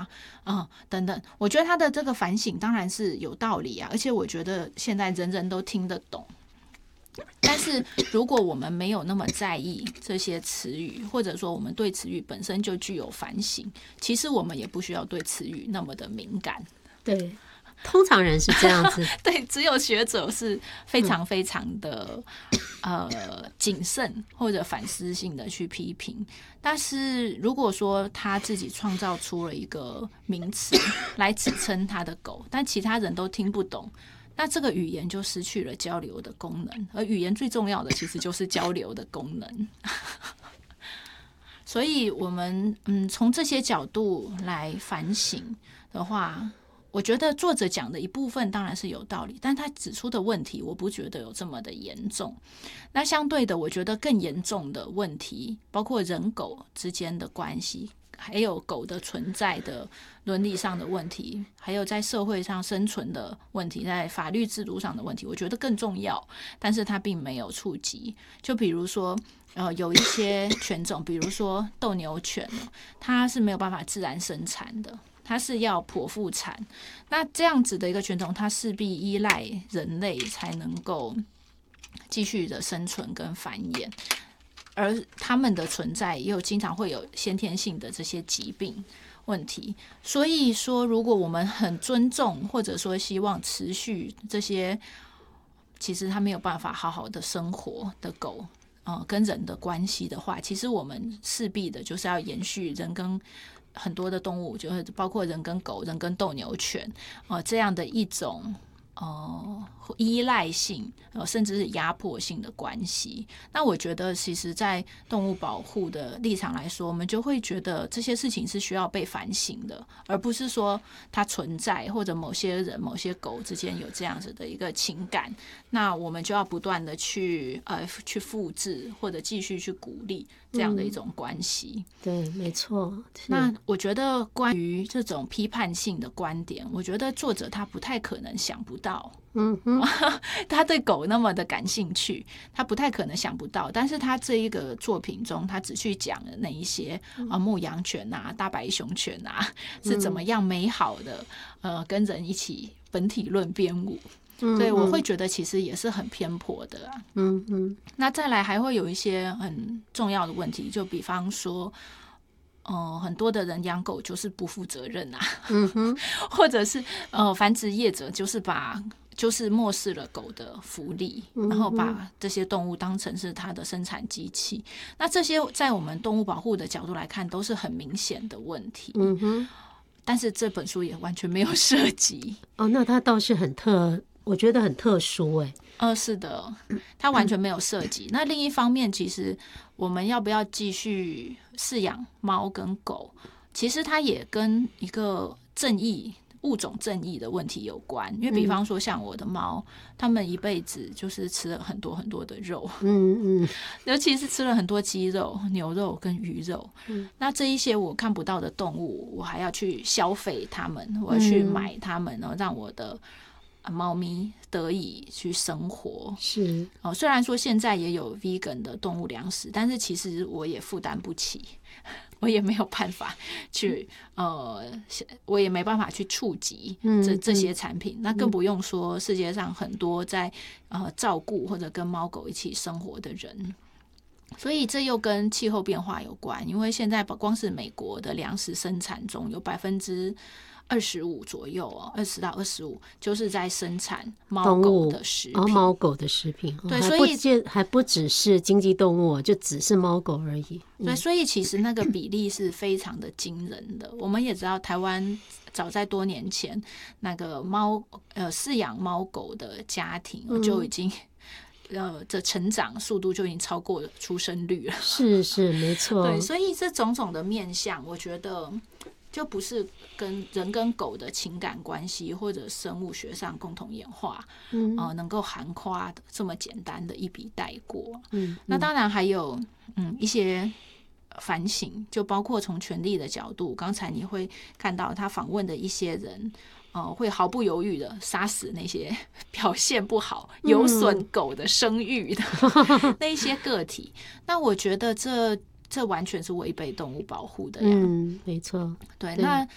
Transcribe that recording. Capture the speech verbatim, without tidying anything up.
嗯，等等，我觉得他的这个反省当然是有道理啊，而且我觉得现在人人都听得懂。但是如果我们没有那么在意这些词语，或者说我们对词语本身就具有反省，其实我们也不需要对词语那么的敏感。 对，通常人是这样子。 对，只有学者是非常非常的、嗯、呃谨慎或者反思性的去批评。但是如果说他自己创造出了一个名词来指称他的狗，但其他人都听不懂，那这个语言就失去了交流的功能，而语言最重要的其实就是交流的功能。所以我们嗯从这些角度来反省的话，我觉得作者讲的一部分当然是有道理，但他指出的问题我不觉得有这么的严重。那相对的，我觉得更严重的问题包括人狗之间的关系，还有狗的存在的伦理上的问题，还有在社会上生存的问题，在法律制度上的问题，我觉得更重要，但是它并没有触及。就比如说呃，有一些犬种，比如说斗牛犬，它是没有办法自然生产的，它是要剖腹产。那这样子的一个犬种，它势必依赖人类才能够继续的生存跟繁衍，而他们的存在也有经常会有先天性的这些疾病问题。所以说如果我们很尊重或者说希望持续这些其实他没有办法好好的生活的狗呃，跟人的关系的话，其实我们势必的就是要延续人跟很多的动物，就是包括人跟狗、人跟斗牛犬呃，这样的一种呃依赖性呃甚至是压迫性的关系。那我觉得其实在动物保护的立场来说，我们就会觉得这些事情是需要被反省的，而不是说它存在或者某些人某些狗之间有这样子的一个情感，那我们就要不断的去呃去复制或者继续去鼓励这样的一种关系、嗯、 对，没错。 那我觉得关于这种批判性的观点，我觉得作者他不太可能想不到。 嗯哼， 他对狗那么的感兴趣，他不太可能想不到。但是他这一个作品中，他只去讲了那一些啊牧羊犬啊、大白熊犬啊是怎么样美好的呃跟人一起本体论编舞。所以我会觉得其实也是很偏颇的啊。 嗯嗯。 那再来还会有一些很重要的问题，就比方说。呃，很多的人养狗就是不负责任啊， 嗯哼， 或者是呃繁殖业者就是把就是漠视了狗的福利，然后把这些动物当成是它的生产机器。那这些在我们动物保护的角度来看，都是很明显的问题。 嗯哼， 但是这本书也完全没有涉及。 哦，那它倒是很特，我觉得很特殊哎。 呃，是的，它完全没有涉及。那另一方面，其实我们要不要继续饲养猫跟狗，其实它也跟一个正义、物种正义的问题有关。因为比方说像我的猫，它们一辈子就是吃了很多很多的肉， 嗯嗯， 尤其是吃了很多鸡肉、牛肉跟鱼肉。嗯，那这一些我看不到的动物，我还要去消费它们，我要去买它们，然后让我的猫咪得以去生活。 是、 哦、虽然说现在也有 vegan 的动物粮食，但是其实我也负担不起，我也没有办法去呃，我也没办法去触及这这些产品、嗯、那更不用说世界上很多在呃照顾或者跟猫狗一起生活的人。所以这又跟气候变化有关，因为现在光是美国的粮食生产中有百分之二十五左右哦，二十到二十五就是在生产猫狗的食品， 哦，猫狗的食品， 对， 所以还不只是经济动物，就只是猫狗而已。 对，所以其实那个比例是非常的惊人的。我们也知道，台湾早在多年前，那个猫呃饲养猫狗的家庭就已经、嗯、呃这成长速度就已经超过出生率了。 是是没错。 对，所以这种种的面向，我觉得。就不是跟人跟狗的情感关系或者生物学上共同演化、嗯呃、能够涵夸这么简单的一笔带过、嗯嗯、那当然还有、嗯、一些反省，就包括从权力的角度，刚才你会看到他访问的一些人、呃、会毫不犹豫的杀死那些表现不好有损狗的声誉的、嗯、那一些个体。那我觉得这这完全是违背动物保护的呀。 嗯，没错。 对，那